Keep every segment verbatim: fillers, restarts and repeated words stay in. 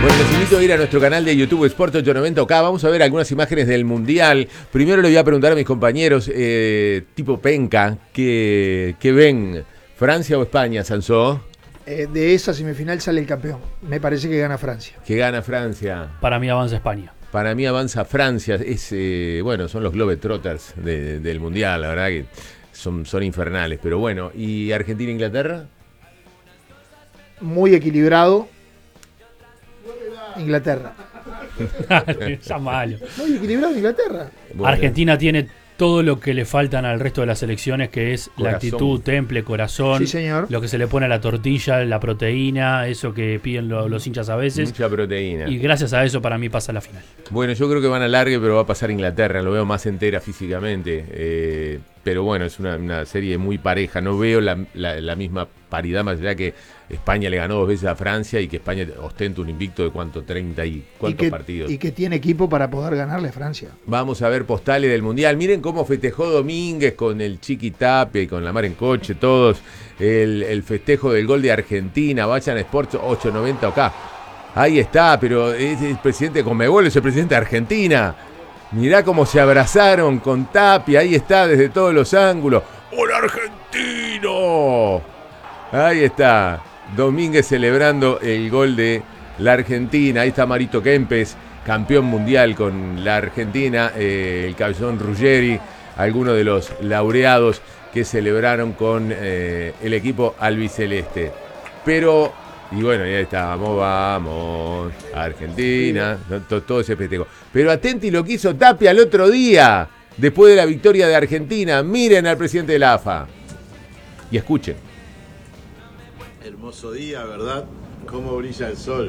Bueno, les invito a ir a nuestro canal de YouTube Sport ochocientos noventa K. Vamos a ver algunas imágenes del Mundial. Primero le voy a preguntar a mis compañeros, eh, tipo penca, ¿qué, qué ven? ¿Francia o España, Sansó? Eh, de esa semifinal sale el campeón. Me parece que gana Francia. Que gana Francia. Para mí avanza España. Para mí avanza Francia. Es, eh, bueno, son los Globetrotters de, del Mundial, la verdad que son, son infernales. Pero bueno, ¿y Argentina e Inglaterra? Muy equilibrado. Inglaterra. Está malo. Muy equilibrado Inglaterra. Bueno. Argentina tiene todo lo que le faltan al resto de las selecciones, que es Corazón. la actitud, temple, corazón, Sí, señor. lo que se le pone a la tortilla, la proteína, eso que piden lo- los hinchas a veces. Mucha proteína. Y gracias a eso para mí pasa la final. Bueno, yo creo que van a largue, pero va a pasar Inglaterra. Lo veo más entera físicamente. Eh, pero bueno, es una, una serie muy pareja. No veo la, la, la misma paridad, más allá que España le ganó dos veces a Francia y que España ostenta un invicto de cuánto, treinta y Y cuántos que, partidos. y que tiene equipo para poder ganarle a Francia. Vamos a ver postales del Mundial. Miren cómo festejó Domínguez con el Chiqui Tapia y con la mar en coche, todos. El, el festejo del gol de Argentina. Vayan a Sports ochocientos noventa K. Ahí está, pero es el presidente de Conmebol, es el presidente de Argentina. Mirá cómo se abrazaron con Tapia. Ahí está, desde todos los ángulos. ¡Hola, argentino! Ahí está. Domínguez celebrando el gol de la Argentina. Ahí está Marito Kempes, campeón mundial con la Argentina. Eh, el cabezón Ruggeri, algunos de los laureados que celebraron con eh, el equipo albiceleste. Pero, y bueno, ya está, vamos, vamos, Argentina, no, to, todo ese festejo. Pero atenti lo que hizo Tapia el otro día, después de la victoria de Argentina. Miren al presidente de la A F A y escuchen. Hermoso día, ¿verdad? Cómo brilla el sol.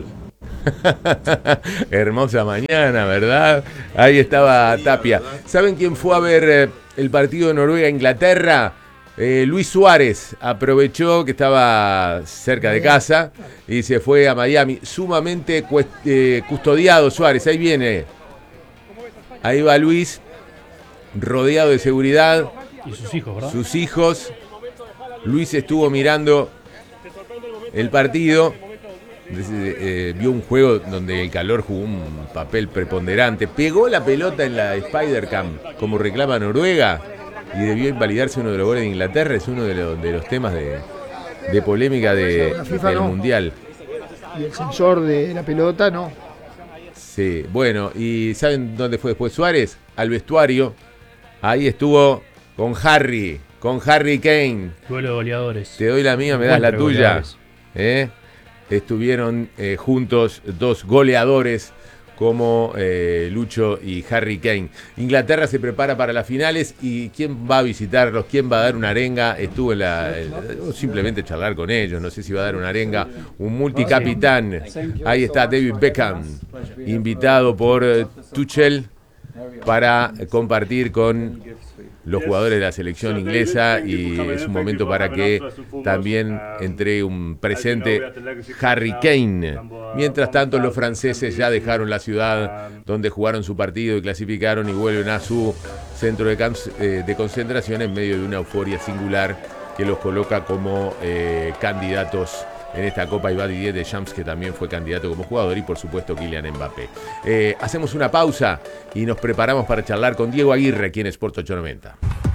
Hermosa mañana, ¿verdad? Ahí estaba Tapia. ¿Saben quién fue a ver eh, el partido de Noruega-Inglaterra? Eh, Luis Suárez aprovechó que estaba cerca de casa y se fue a Miami. Sumamente cuest- eh, custodiado Suárez. Ahí viene. Ahí va Luis, rodeado de seguridad. Y sus hijos, ¿verdad? Sus hijos. Luis estuvo mirando el partido. Eh, vio un juego donde el calor jugó un papel preponderante. Pegó la pelota en la Spider-Cam, como reclama Noruega, y debió invalidarse uno de los goles de Inglaterra. Es uno de los, de los temas de, de polémica de, La FIFA del no. Mundial. Y el sensor de la pelota, no. Sí, bueno, ¿y saben dónde fue después Suárez? Al vestuario. Ahí estuvo con Harry, con Harry Kane. Duelo de goleadores. Te doy la mía, me das la Encuentro de tuya. goleadores. ¿Eh? Estuvieron eh, juntos dos goleadores como eh, Lucho y Harry Kane. Inglaterra se prepara para las finales y ¿quién va a visitarlos? ¿Quién va a dar una arenga? Estuvo en la... el- o simplemente charlar con ellos, no sé si va a dar una arenga. Un multicapitán. Ahí está David Beckham, invitado por eh, Tuchel para compartir con los jugadores de la selección inglesa, y es un momento para que también entregue un presente Harry Kane. Mientras tanto, los franceses ya dejaron la ciudad donde jugaron su partido y clasificaron y vuelven a su centro de, cans- eh, de concentración en medio de una euforia singular que los coloca como eh, candidatos en esta Copa. Iba Didier Deschamps, que también fue candidato como jugador, y por supuesto Kylian Mbappé. Eh, hacemos una pausa y nos preparamos para charlar con Diego Aguirre aquí en Sport ochocientos noventa.